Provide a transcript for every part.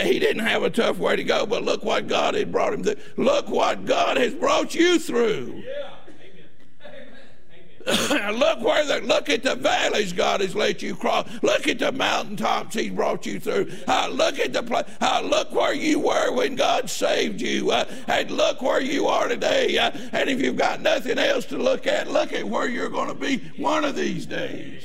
He didn't have a tough way to go, but look what God had brought him through. Look what God has brought you through. Yeah. Look at the valleys God has let you cross. Look at the mountaintops He's brought you through. Look at look where you were when God saved you, and look where you are today. And if you've got nothing else to look at where you're going to be one of these days.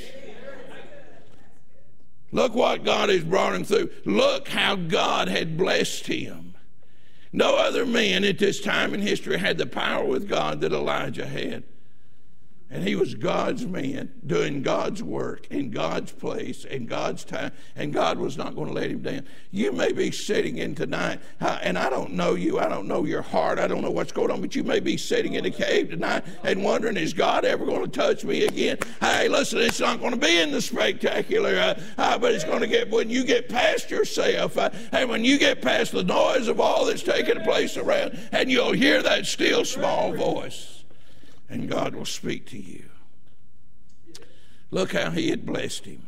Look what God has brought him through. Look how God had blessed him. No other man at this time in history had the power with God that Elijah had. And he was God's man, doing God's work in God's place, in God's time, and God was not going to let him down. You may be sitting in tonight, and I don't know you, I don't know your heart, I don't know what's going on, but you may be sitting in a cave tonight and wondering, is God ever going to touch me again? Hey, listen, it's not going to be in the spectacular, but it's going to get, when you get past yourself, and when you get past the noise of all that's taking place around, and you'll hear that still small voice. And God will speak to you. Look how he had blessed him.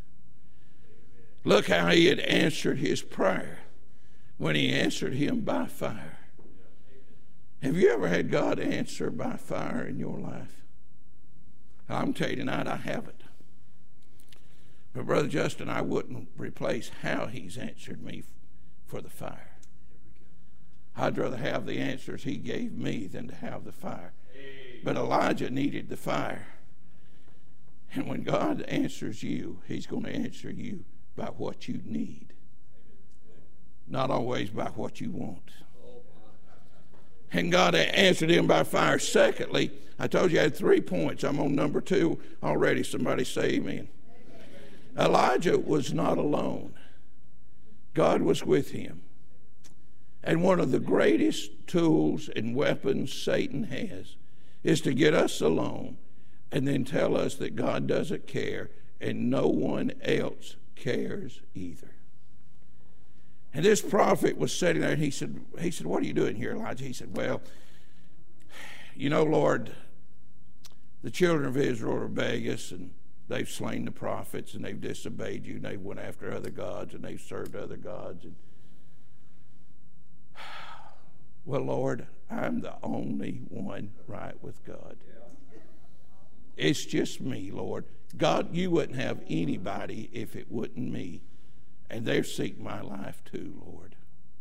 Look how he had answered his prayer when he answered him by fire. Have you ever had God answer by fire in your life? I'm telling you tonight, I haven't. But Brother Justin, I wouldn't replace how he's answered me for the fire. I'd rather have the answers he gave me than to have the fire. But Elijah needed the fire. And when God answers you, he's going to answer you by what you need, not always by what you want. And God answered him by fire. Secondly, I told you I had 3 points. I'm on number 2 already. Somebody say amen. Elijah was not alone. God was with him. And one of the greatest tools and weapons Satan has is to get us alone and then tell us that God doesn't care and no one else cares either. And this prophet was sitting there and he said, what are you doing here, Elijah? He said, well, you know, Lord, the children of Israel are rebellious and they've slain the prophets and they've disobeyed you and they went after other gods and they've served other gods. And well, Lord, I'm the only one right with God. It's just me, Lord. God, you wouldn't have anybody if it wasn't me. And they're seeking my life too, Lord.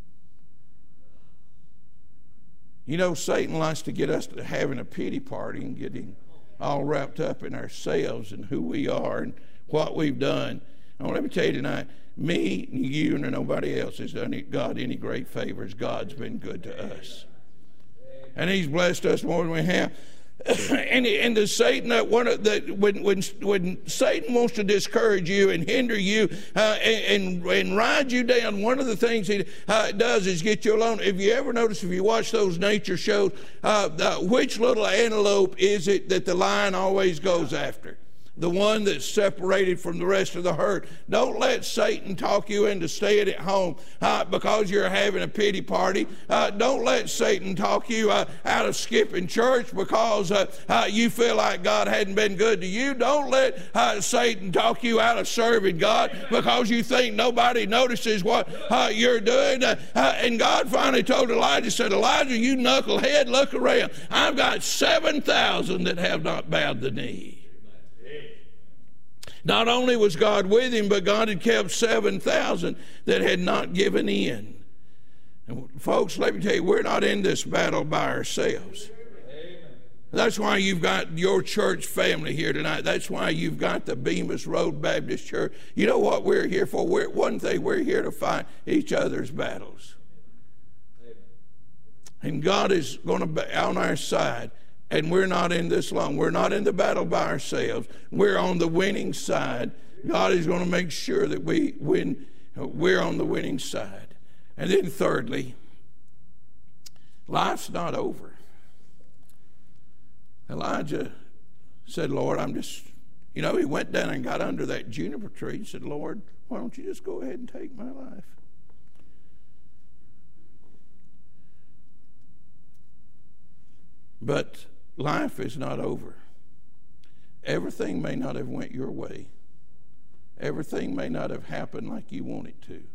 You know, Satan likes to get us to having a pity party and getting all wrapped up in ourselves and who we are and what we've done. Now, let me tell you tonight, me, you, and nobody else has done God any great favors. God's been good to us. And he's blessed us more than we have. And the Satan, when Satan wants to discourage you and hinder you and ride you down, one of the things he does is get you alone. If you ever notice, if you watch those nature shows, which little antelope is it that the lion always goes after? The one that's separated from the rest of the herd. Don't let Satan talk you into staying at home because you're having a pity party. Don't let Satan talk you out of skipping church because you feel like God hadn't been good to you. Don't let Satan talk you out of serving God because you think nobody notices what you're doing. And God finally told Elijah, said, Elijah, you knucklehead, look around. I've got 7,000 that have not bowed the knee. Not only was God with him, but God had kept 7,000 that had not given in. And folks, let me tell you, we're not in this battle by ourselves. That's why you've got your church family here tonight. That's why you've got the Bemis Road Baptist Church. You know what we're here for? One thing, we're here to fight each other's battles. And God is going to be on our side. And we're not in this alone. We're not in the battle by ourselves. We're on the winning side. God is going to make sure that we win. We're on the winning side. And then thirdly, life's not over. Elijah said, Lord, he went down and got under that juniper tree and said, Lord, why don't you just go ahead and take my life? But life is not over. Everything may not have went your way. Everything may not have happened like you want it to.